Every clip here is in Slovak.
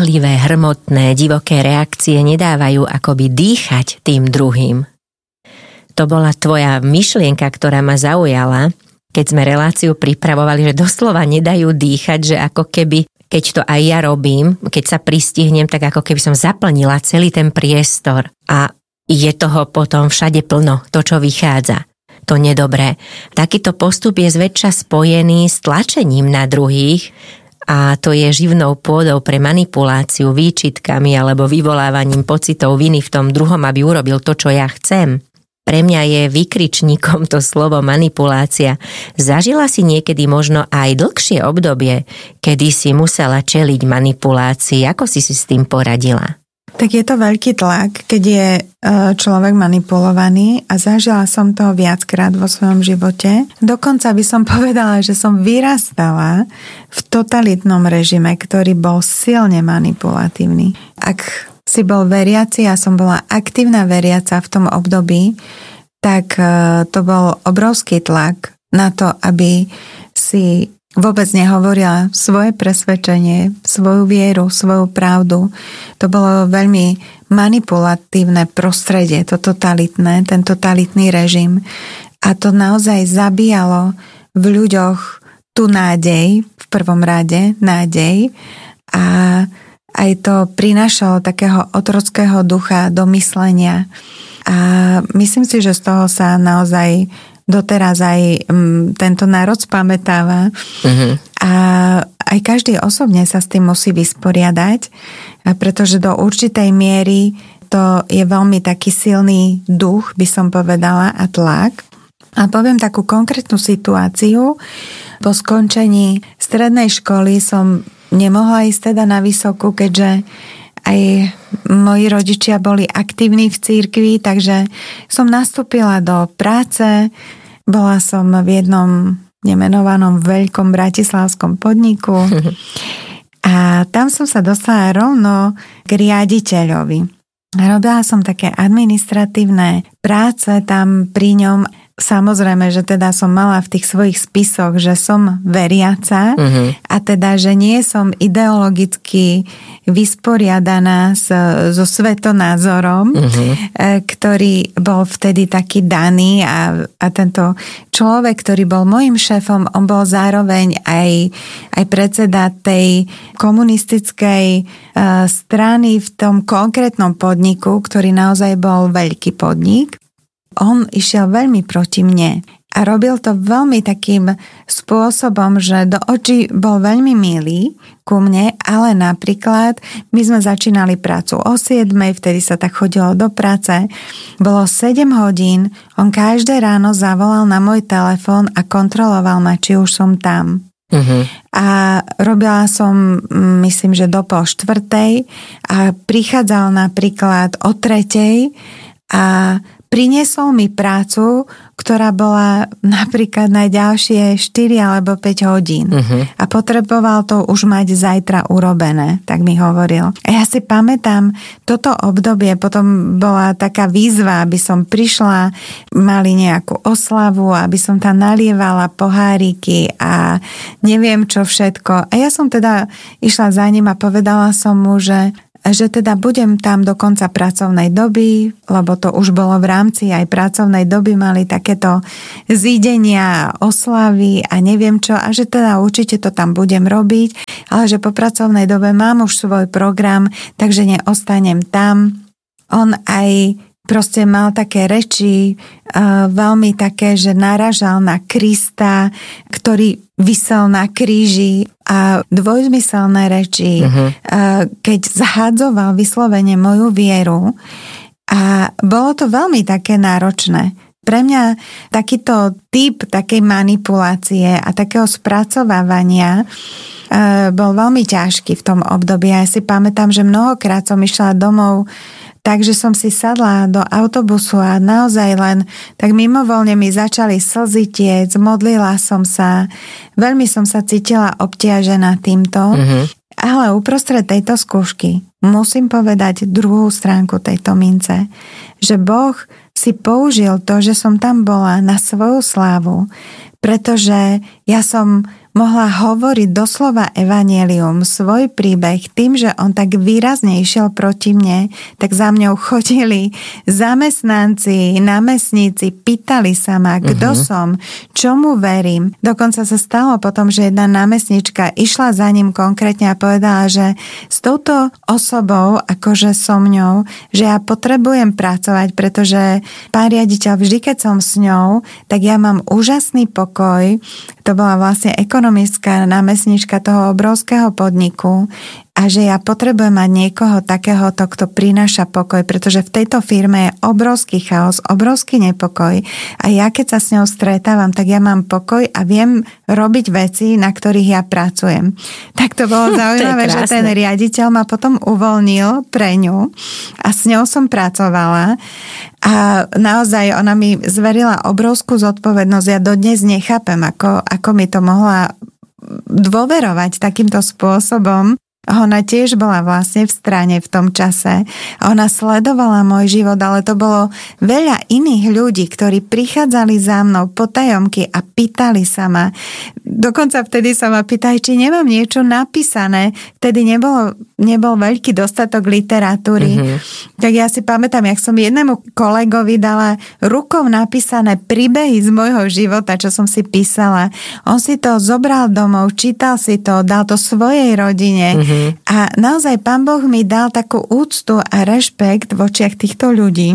spolahlivé, hrmotné, divoké reakcie nedávajú akoby dýchať tým druhým. To bola tvoja myšlienka, ktorá ma zaujala, keď sme reláciu pripravovali, že doslova nedajú dýchať, že ako keby, keď to aj ja robím, keď sa pristihnem, tak ako keby som zaplnila celý ten priestor a je toho potom všade plno, to, čo vychádza. To nedobré. Takýto postup je zväčša spojený s tlačením na druhých a to je živnou pôdou pre manipuláciu, výčitkami alebo vyvolávaním pocitov viny v tom druhom, aby urobil to, čo ja chcem. Pre mňa je výkričníkom to slovo manipulácia. Zažila si niekedy možno aj dlhšie obdobie, kedy si musela čeliť manipulácii. Ako si s tým poradila? Tak je to veľký tlak, keď je človek manipulovaný a zažila som to viackrát vo svojom živote. Dokonca by som povedala, že som vyrastala v totalitnom režime, ktorý bol silne manipulatívny. Ak si bol veriaci a som bola aktívna veriaca v tom období, tak to bol obrovský tlak na to, aby si vôbec nehovorila svoje presvedčenie, svoju vieru, svoju pravdu. To bolo veľmi manipulatívne prostredie, to totalitné, ten totalitný režim. A to naozaj zabíjalo v ľuďoch tú nádej, v prvom rade nádej, a aj to prinášalo takého otrockého ducha do myslenia. A myslím si, že z toho sa naozaj doteraz aj tento národ spamätáva. A aj každý osobne sa s tým musí vysporiadať, pretože do určitej miery to je veľmi taký silný duch, by som povedala, a tlak. A poviem takú konkrétnu situáciu. Po skončení strednej školy som nemohla ísť teda na vysokú, keďže aj moji rodičia boli aktívni v cirkvi, takže som nastúpila do práce. Bola som v jednom nemenovanom veľkom bratislavskom podniku a tam som sa dostala rovno k riaditeľovi. Robila som také administratívne práce tam pri ňom. Samozrejme, že teda som mala v tých svojich spisoch, že som veriaca a teda, že nie som ideologicky vysporiadaná so svetonázorom, ktorý bol vtedy taký daný a tento človek, ktorý bol môjim šéfom, on bol zároveň aj predseda tej komunistickej strany v tom konkrétnom podniku, ktorý naozaj bol veľký podnik. On išiel veľmi proti mne a robil to veľmi takým spôsobom, že do očí bol veľmi milý ku mne, ale napríklad my sme začínali prácu o 7:00, vtedy sa tak chodilo do práce. Bolo 7 hodín, on každé ráno zavolal na môj telefón a kontroloval ma, či už som tam. A robila som, myslím, že do 3:30 a prichádzal napríklad o 3:00 a priniesol mi prácu, ktorá bola napríklad na ďalšie 4 alebo 5 hodín. A potreboval to už mať zajtra urobené, tak mi hovoril. A ja si pamätám, toto obdobie potom bola taká výzva, aby som prišla, mali nejakú oslavu, aby som tam nalievala poháriky a neviem čo všetko. A ja som teda išla za ním a povedala som mu, že teda budem tam do konca pracovnej doby, lebo to už bolo v rámci aj pracovnej doby, mali takéto zídenia, oslavy a neviem čo, a že teda určite to tam budem robiť, ale že po pracovnej dobe mám už svoj program, takže neostanem tam. On aj proste mal také reči, veľmi také, že naražal na Krista, ktorý visel na kríži, a dvojzmyselné reči, keď zahádzoval vyslovene moju vieru, a bolo to veľmi také náročné. Pre mňa takýto typ takej manipulácie a takého spracovávania bol veľmi ťažký v tom období. Ja si pamätám, že mnohokrát som išla domov, takže som si sadla do autobusu a naozaj len tak mimovoľne mi začali slzy tiec, modlila som sa, veľmi som sa cítila obťažená týmto, ale uprostred tejto skúšky musím povedať druhú stránku tejto mince, že Boh si použil to, že som tam bola, na svoju slávu, pretože ja som mohla hovoriť doslova evanjelium, svoj príbeh, tým, že on tak výrazne išiel proti mne, tak za mňou chodili zamestnanci, námestníci, pýtali sa ma, kto som, čomu verím. Dokonca sa stalo potom, že jedna námestnička išla za ním konkrétne a povedala, že s touto osobou, akože so mňou, že ja potrebujem pracovať, pretože pán riaditeľ, vždy keď som s ňou, tak ja mám úžasný pokoj. To bola vlastne ekonomická námestnička toho obrovského podniku a že ja potrebujem mať niekoho takéhoto, kto prináša pokoj, pretože v tejto firme je obrovský chaos, obrovský nepokoj a ja keď sa s ňou stretávam, tak ja mám pokoj a viem robiť veci, na ktorých ja pracujem. Tak to bolo zaujímavé, že ten riaditeľ ma potom uvoľnil pre ňu a s ňou som pracovala a naozaj ona mi zverila obrovskú zodpovednosť. Ja dodnes nechápem, ako mi to mohla dôverovať takýmto spôsobom. Ona tiež bola vlastne v strane v tom čase. Ona sledovala môj život, ale to bolo veľa iných ľudí, ktorí prichádzali za mnou potajomky a pýtali sa ma. Dokonca vtedy sa ma pýtali, či nemám niečo napísané. Vtedy nebol veľký dostatok literatúry. Tak ja si pamätám, jak som jednému kolegovi dala rukou napísané príbehy z môjho života, čo som si písala. On si to zobral domov, čítal si to, dal to svojej rodine. A naozaj Pán Boh mi dal takú úctu a rešpekt v očiach týchto ľudí.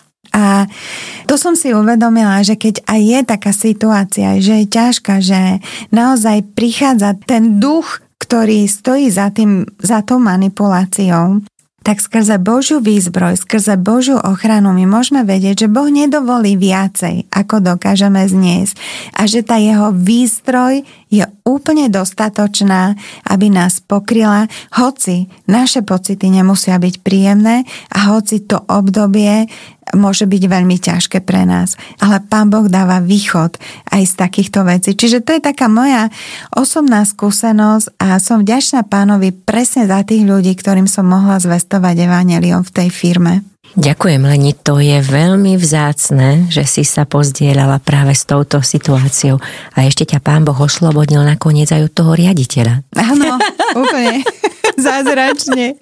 A to som si uvedomila, že keď aj je taká situácia, že je ťažká, že naozaj prichádza ten duch, ktorý stojí za tou manipuláciou, tak skrze Božiu výzbroj, skrze Božiu ochranu my môžeme vedieť, že Boh nedovolí viacej, ako dokážeme zniesť. A že tá jeho výstroj je úplne dostatočná, aby nás pokryla, hoci naše pocity nemusia byť príjemné a hoci to obdobie môže byť veľmi ťažké pre nás. Ale Pán Boh dáva východ aj z takýchto vecí. Čiže to je taká moja osobná skúsenosť a som vďačná Pánovi presne za tých ľudí, ktorým som mohla zvestovať evanjelium v tej firme. Ďakujem, Leni, to je veľmi vzácne, že si sa pozdieľala práve s touto situáciou a ešte ťa Pán Boh oslobodil nakoniec aj od toho riaditeľa. Áno, úplne zázračne.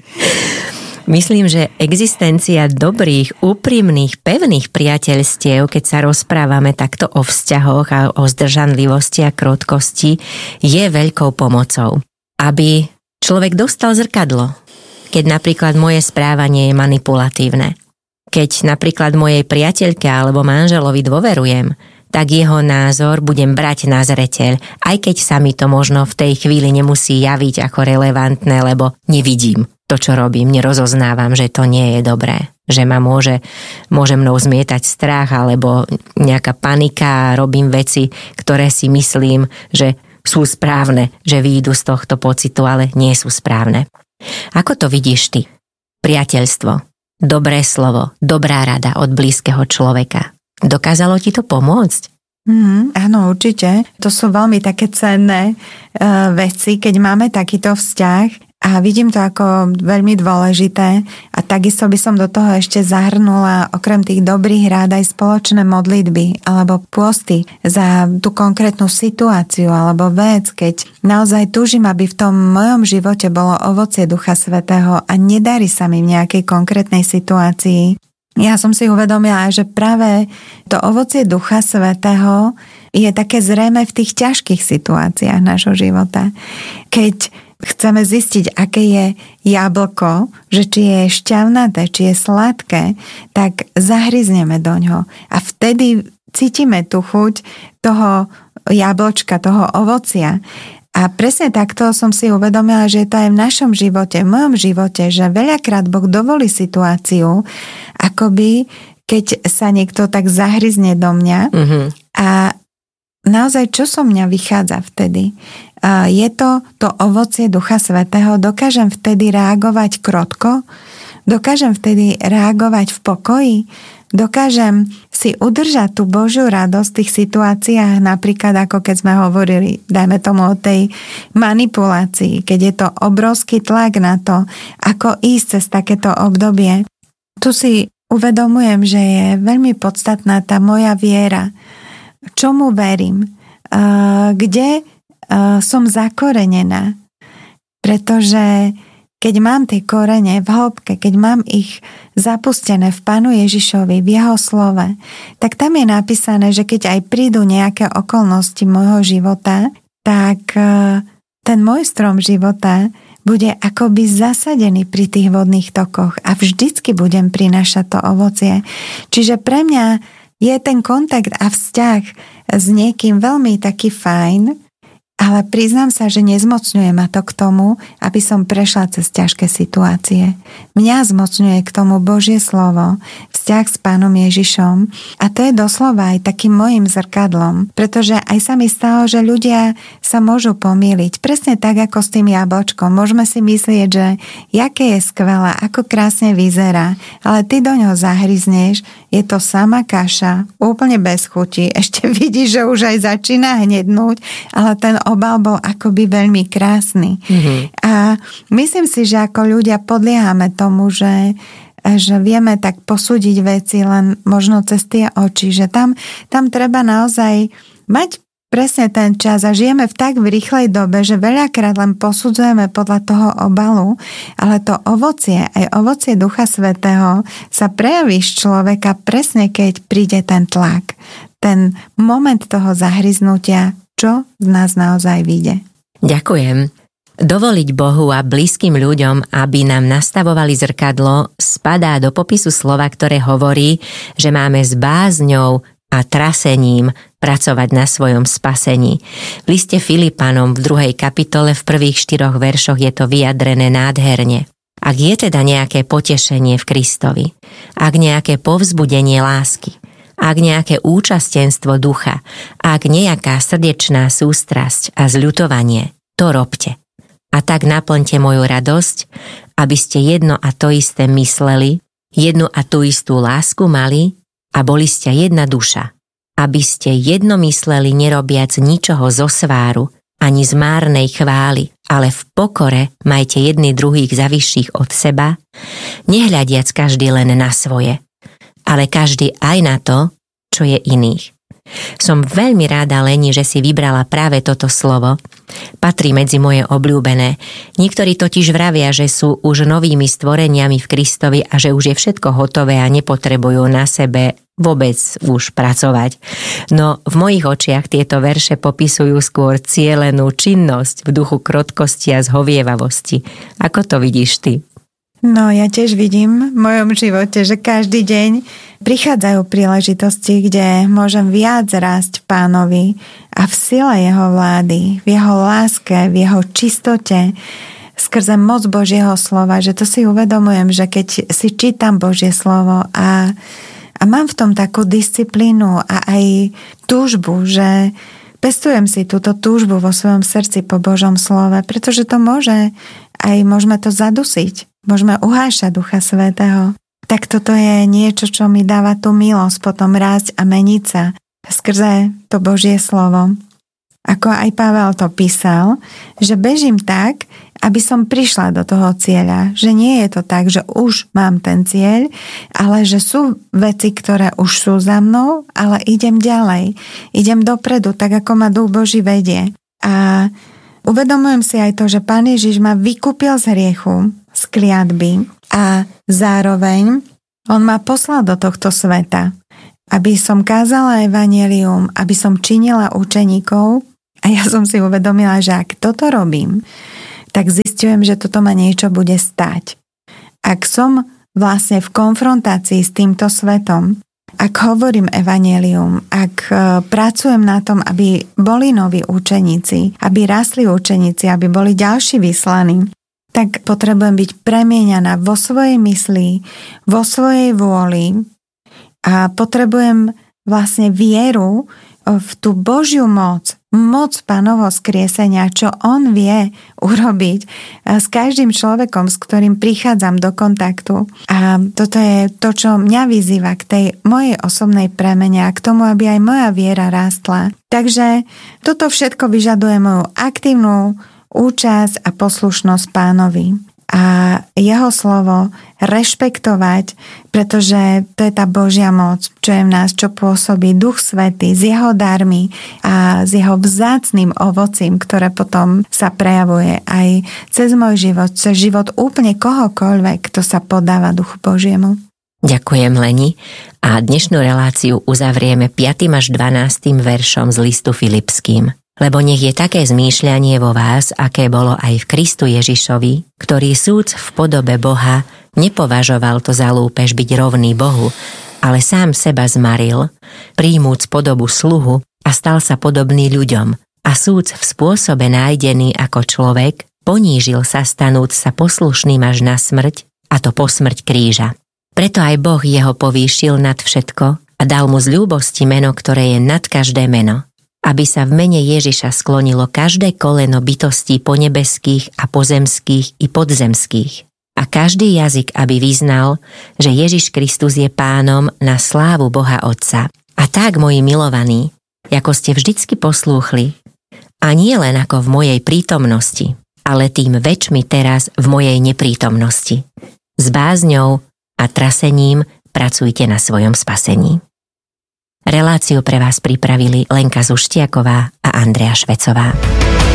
Myslím, že existencia dobrých, úprimných, pevných priateľstiev, keď sa rozprávame takto o vzťahoch a o zdržanlivosti a krotkosti, je veľkou pomocou. Aby človek dostal zrkadlo, keď napríklad moje správanie je manipulatívne. Keď napríklad mojej priateľke alebo manželovi dôverujem, tak jeho názor budem brať na zreteľ, aj keď sa mi to možno v tej chvíli nemusí javiť ako relevantné, lebo nevidím to, čo robím, nerozoznávam, že to nie je dobré, že ma môže mnou zmietať strach alebo nejaká panika a robím veci, ktoré si myslím, že sú správne, že výjdu z tohto pocitu, ale nie sú správne. Ako to vidíš ty? Priateľstvo, dobré slovo, dobrá rada od blízkeho človeka. Dokázalo ti to pomôcť? Áno, určite. To sú veľmi také cenné veci, keď máme takýto vzťah a vidím to ako veľmi dôležité a takisto by som do toho ešte zahrnula okrem tých dobrých rád aj spoločné modlitby alebo pôsty za tú konkrétnu situáciu alebo vec, keď naozaj túžim, aby v tom mojom živote bolo ovocie Ducha Svätého a nedarí sa mi v nejakej konkrétnej situácii. Ja som si uvedomila, že práve to ovocie Ducha Svätého je také zrejme v tých ťažkých situáciách nášho života. Keď chceme zistiť, aké je jablko, že či je šťavnaté, či je sladké, tak zahryzneme do ňoho. A vtedy cítime tú chuť toho jablčka, toho ovocia. A presne takto som si uvedomila, že je to aj v našom živote, v mojom živote, že veľakrát Boh dovolí situáciu, akoby keď sa niekto tak zahryzne do mňa a naozaj čo so mňa vychádza vtedy? Je to ovocie Ducha Svätého, dokážem vtedy reagovať krotko, dokážem vtedy reagovať v pokoji, dokážem si udržať tú Božiu radosť v tých situáciách, napríklad ako keď sme hovorili, dajme tomu o tej manipulácii, keď je to obrovský tlak na to, ako ísť cez takéto obdobie. Tu si uvedomujem, že je veľmi podstatná tá moja viera. Čomu verím? Kde som zakorenená. Pretože keď mám tie korene v hĺbke, keď mám ich zapustené v Pánu Ježišovi, v jeho slove, tak tam je napísané, že keď aj prídu nejaké okolnosti môjho života, tak ten môj strom života bude akoby zasadený pri tých vodných tokoch a vždycky budem prinášať to ovocie. Čiže pre mňa je ten kontakt a vzťah s niekým veľmi taký fajn, ale priznám sa, že nezmocňuje ma to k tomu, aby som prešla cez ťažké situácie. Mňa zmocňuje k tomu Božie slovo, vzťah s Pánom Ježišom a to je doslova aj takým mojim zrkadlom, pretože aj sa mi stalo, že ľudia sa môžu pomýliť. Presne tak, ako s tým jablčkom. Môžeme si myslieť, že jaké je skvelé, ako krásne vyzerá, ale ty do ňoho zahryzneš, je to sama kaša, úplne bez chuti. Ešte vidíš, že už aj začína hnednúť, ale ten obal bol akoby veľmi krásny. Mm-hmm. A myslím si, že ako ľudia podliehame tomu, že vieme tak posúdiť veci len možno cez tie oči, že tam treba naozaj mať presne ten čas a žijeme v rýchlej dobe, že veľakrát len posudzujeme podľa toho obalu, ale to ovocie, aj ovocie Ducha Svätého sa prejaví z človeka presne keď príde ten tlak, ten moment toho zahryznutia, čo z nás naozaj vyjde. Ďakujem. Dovoliť Bohu a blízkym ľuďom, aby nám nastavovali zrkadlo, spadá do popisu slova, ktoré hovorí, že máme s bázňou a trasením pracovať na svojom spasení. V liste Filipanom v 2. kapitole v prvých 4 veršoch je to vyjadrené nádherne. Ak je teda nejaké potešenie v Kristovi, ak nejaké povzbudenie lásky, ak nejaké účastenstvo ducha, ak nejaká srdečná sústrasť a zľutovanie, to robte. A tak naplňte moju radosť, aby ste jedno a to isté mysleli, jednu a tú istú lásku mali a boli ste jedna duša. Aby ste jedno mysleli, nerobiac ničoho zo sváru, ani z márnej chvály, ale v pokore majte jedni druhých za vyšších od seba, nehľadiac každý len na svoje, ale každý aj na to, čo je iných. Som veľmi ráda, Leni, že si vybrala práve toto slovo. Patrí medzi moje obľúbené. Niektorí totiž vravia, že sú už novými stvoreniami v Kristovi a že už je všetko hotové a nepotrebujú na sebe vôbec už pracovať. No v mojich očiach tieto verše popisujú skôr cielenú činnosť v duchu krotkosti a zhovievavosti. Ako to vidíš ty? No ja tiež vidím v mojom živote, že každý deň prichádzajú príležitosti, kde môžem viac rásť v Pánovi a v sile jeho vlády, v jeho láske, v jeho čistote, skrze moc Božieho slova, že to si uvedomujem, že keď si čítam Božie slovo a mám v tom takú disciplínu a aj túžbu, že pestujem si túto túžbu vo svojom srdci po Božom slove, pretože to môžeme to zadusiť. Môžeme uhášať Ducha Svätého. Tak toto je niečo, čo mi dáva tú milosť potom rásť a meniť sa skrze to Božie slovo. Ako aj Pavel to písal, že bežím tak, aby som prišla do toho cieľa. Že nie je to tak, že už mám ten cieľ, ale že sú veci, ktoré už sú za mnou, ale idem ďalej. Idem dopredu, tak ako ma Duch Boží vedie. A uvedomujem si aj to, že Pán Ježiš ma vykúpil z hriechu, z kliatby a zároveň on ma poslal do tohto sveta, aby som kázala evanjelium, aby som činila učeníkov a ja som si uvedomila, že ak toto robím, tak zistujem, že toto ma niečo bude stáť. Ak som vlastne v konfrontácii s týmto svetom, ak hovorím evanjelium, ak pracujem na tom, aby boli noví učeníci, aby rastli učeníci, aby boli ďalší vyslaní, tak potrebujem byť premieňaná vo svojej mysli, vo svojej vôli a potrebujem vlastne vieru v tú Božiu moc Pánovho skriesenia, čo on vie urobiť s každým človekom, s ktorým prichádzam do kontaktu. A toto je to, čo mňa vyzýva k tej mojej osobnej premene a k tomu, aby aj moja viera rástla. Takže toto všetko vyžaduje moju aktívnu účasť a poslušnosť Pánovi. a jeho slovo rešpektovať, pretože to je tá Božia moc, čo je v nás, čo pôsobí Duch Svätý s jeho darmi a s jeho vzácnym ovocím, ktoré potom sa prejavuje aj cez môj život, cez život úplne kohokoľvek, kto sa podáva Duchu Božiemu. Ďakujem, Leni, a dnešnú reláciu uzavrieme 5. až 12. veršom z listu Filipským. Lebo nech je také zmýšľanie vo vás, aké bolo aj v Kristu Ježišovi, ktorý súc v podobe Boha nepovažoval to za lúpež byť rovný Bohu, ale sám seba zmaril, príjmúc podobu sluhu a stal sa podobný ľuďom a súc v spôsobe nájdený ako človek, ponížil sa stanúc sa poslušným až na smrť, a to po smrť kríža. Preto aj Boh jeho povýšil nad všetko a dal mu z ľúbosti meno, ktoré je nad každé meno, aby sa v mene Ježiša sklonilo každé koleno bytostí ponebeských a pozemských i podzemských. A každý jazyk, aby vyznal, že Ježiš Kristus je Pánom na slávu Boha Otca. A tak, moji milovaní, ako ste vždycky poslúchli, a nie len ako v mojej prítomnosti, ale tým väčšmi teraz v mojej neprítomnosti. S bázňou a trasením pracujte na svojom spasení. Reláciu pre vás pripravili Lenka Zuštiaková a Andrea Švecová.